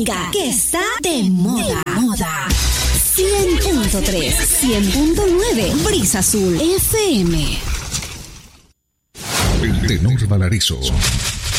música que está de moda. 100.3, 100.9, Brisa Azul FM. El tenor Valarizo